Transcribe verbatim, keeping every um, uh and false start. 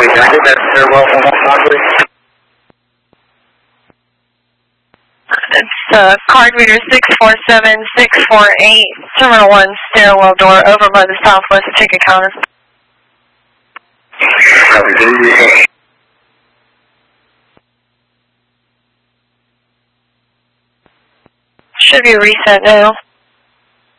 twenty-nine, that's stairwell one one five, please. It's uh, card reader six four seven six four eight, terminal one stairwell door over by the southwest ticket counter. Copy, can you reset? Should be reset now.